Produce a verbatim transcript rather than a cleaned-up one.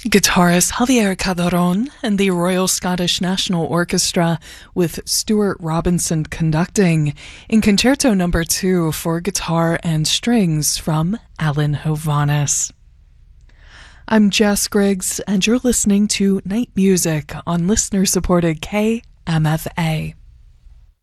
Guitarist Javier Calderón and the Royal Scottish National Orchestra with Stuart Robinson conducting in Concerto Number two for guitar and strings from Alan Hovhaness. I'm Jess Griggs, and you're listening to Night Music on listener-supported K M F A.